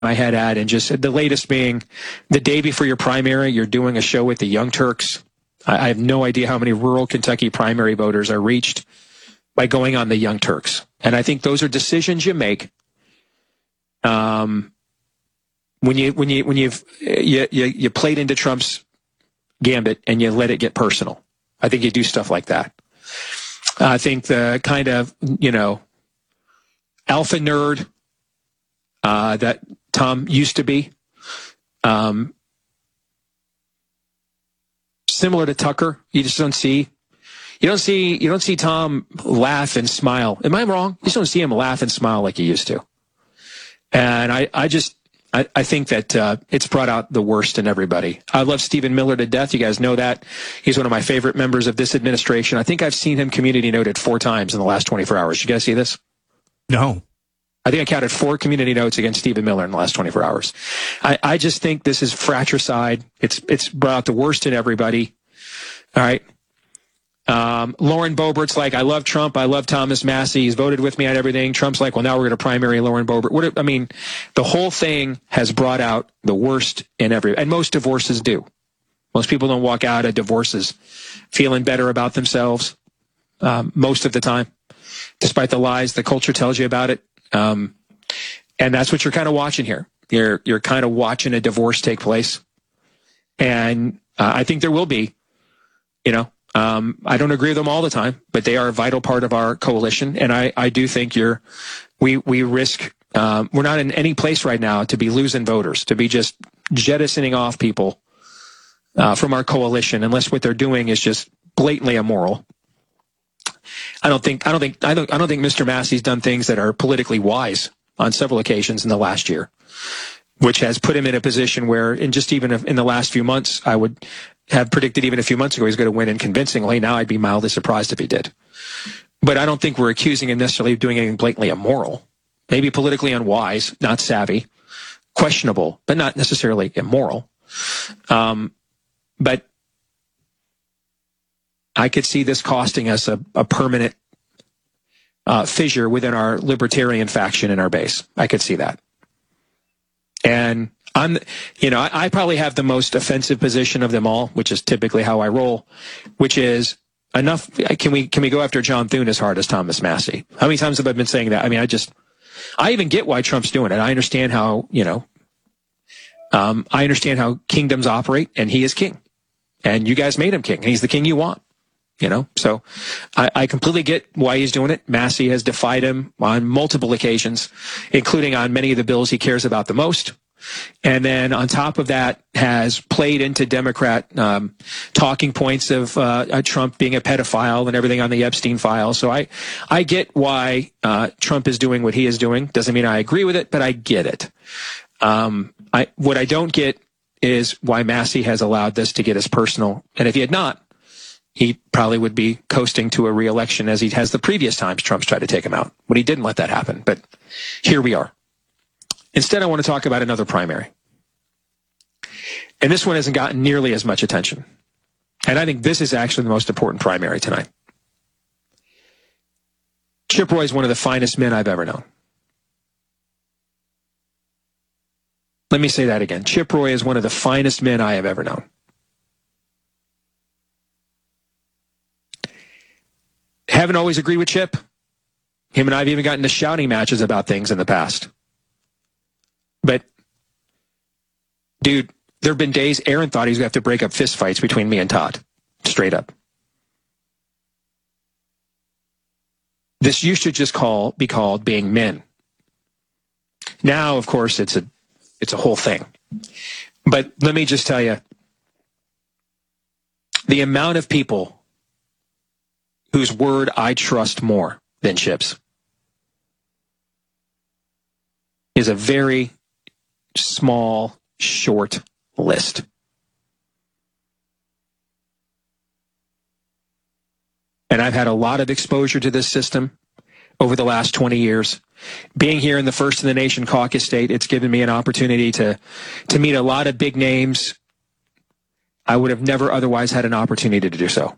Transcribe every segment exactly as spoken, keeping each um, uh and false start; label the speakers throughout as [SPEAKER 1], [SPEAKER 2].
[SPEAKER 1] my head at, and just the latest being the day before your primary, you're doing a show with the Young Turks. I, I have no idea how many rural Kentucky primary voters are reached by going on the Young Turks. And I think those are decisions you make um, when you when you when you've you, you you played into Trump's gambit and you let it get personal. I think you do stuff like that. I think the kind of, you know, alpha nerd uh, that Tom used to be, um, similar to Tucker, you just don't see. You don't see you don't see Tom laugh and smile. Am I wrong? You just don't see him laugh and smile like he used to. And I, I just I, I think that uh, it's brought out the worst in everybody. I love Stephen Miller to death. You guys know that. He's one of my favorite members of this administration. I think I've seen him community noted four times in the last twenty-four hours. You guys see this?
[SPEAKER 2] No.
[SPEAKER 1] I think I counted four community notes against Stephen Miller in the last twenty-four hours. I, I just think this is fratricide. It's it's brought out the worst in everybody. All right. Um, Lauren Boebert's like, I love Trump. I love Thomas Massie. He's voted with me on everything. Trump's like, well, now we're going to primary Lauren Boebert. What, I mean, the whole thing has brought out the worst in every, and most divorces do. Most people don't walk out of divorces feeling better about themselves um, most of the time, despite the lies the culture tells you about it. Um, and that's what you're kind of watching here. You're you're kind of watching a divorce take place, and uh, I think there will be, you know. Um, I don't agree with them all the time, but they are a vital part of our coalition. And I, I do think you're, we, we risk, um, we're not in any place right now to be losing voters, to be just jettisoning off people, uh, from our coalition, unless what they're doing is just blatantly immoral. I don't think, I don't think, I don't, I don't think Mister Massey's done things that are politically wise on several occasions in the last year, which has put him in a position where, in just even in the last few months, I would have predicted even a few months ago he's going to win in convincingly. Now I'd be mildly surprised if he did. But I don't think we're accusing him necessarily of doing anything blatantly immoral. Maybe politically unwise, not savvy, questionable, but not necessarily immoral. Um, but I could see this costing us a, a permanent uh, fissure within our libertarian faction in our base. I could see that. And I'm, you know, I, I probably have the most offensive position of them all, which is typically how I roll, which is enough. Can we, can we go after John Thune as hard as Thomas Massie? How many times have I been saying that? I mean, I just, I even get why Trump's doing it. I understand how, you know, um, I understand how kingdoms operate, and he is king, and you guys made him king, and he's the king you want. You know, so I, I completely get why he's doing it. Massie has defied him on multiple occasions, including on many of the bills he cares about the most. And then on top of that, has played into Democrat um, talking points of uh, Trump being a pedophile and everything on the Epstein file. So I, I get why uh, Trump is doing what he is doing. Doesn't mean I agree with it, but I get it. Um, I what I don't get is why Massie has allowed this to get as personal. And if he had not, he probably would be coasting to a re-election as he has the previous times Trump's tried to take him out. But he didn't let that happen. But here we are. Instead, I want to talk about another primary. And this one hasn't gotten nearly as much attention. And I think this is actually the most important primary tonight. Chip Roy is one of the finest men I've ever known. Let me say that again. Chip Roy is one of the finest men I have ever known. Haven't always agreed with Chip. Him and I have even gotten into shouting matches about things in the past. But, dude, there have been days Aaron thought he was going to have to break up fistfights between me and Todd. Straight up. This used to just call be called being men. Now, of course, it's a it's a whole thing. But let me just tell you, the amount of people whose word I trust more than Chip's is a very small, short list. And I've had a lot of exposure to this system over the last twenty years. Being here in the First in the Nation caucus state, it's given me an opportunity to, to meet a lot of big names. I would have never otherwise had an opportunity to do so.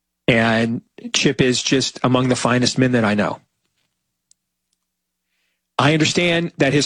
[SPEAKER 1] And Chip is just among the finest men that I know. I understand that his